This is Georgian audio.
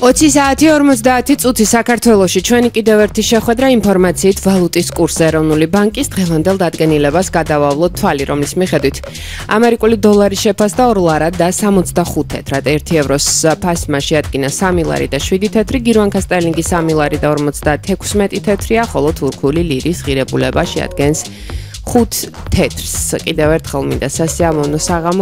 20 საათი 50 წუთი საქართველოში ჩვენი კიდევ ერთი შეხვედრა ინფორმაციით ვალუტის კურსზე ეროვნული ბანკის დღევანდელ დადგენილებას გადავავლოთ თვალი, რომლის მიხედვით ამერიკული დოლარი შეფასდა 2 ლარად და 65 თეთრად, 1 ევროს ფასმა შეადგინა 3 ლარი და 7 თეთრი, გირვანქა სტერლინგი 3 ლარი და 56 თეთრია, ხოლო თურქული ლირის ღირებულება შეადგენს 5 თეთრს. კიდევ ერთხელ მინდა სასიამოვნო საღამო